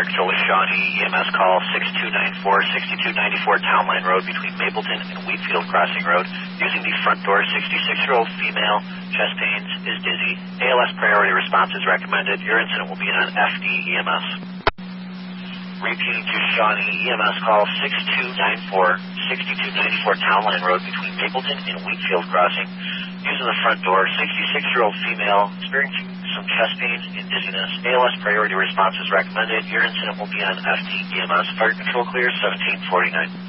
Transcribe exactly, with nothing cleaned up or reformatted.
Fire Control with Shawnee. E M S call six two nine four, six two nine four Town Line Road between Mapleton and Wheatfield Crossing Road. Using the front door, sixty-six-year-old female, chest pains, is dizzy. A L S priority response is recommended. Your incident will be on F D E M S. Repeating to Shawnee, E M S call six two nine four, six two nine four Town Line Road between Mapleton and Wheatfield Crossing. Using the front door, sixty-six-year-old female, experiencing some chest pains and dizziness. A L S priority response is recommended. Your incident will be on F D E M S. Fire Control clear, seventeen forty-nine.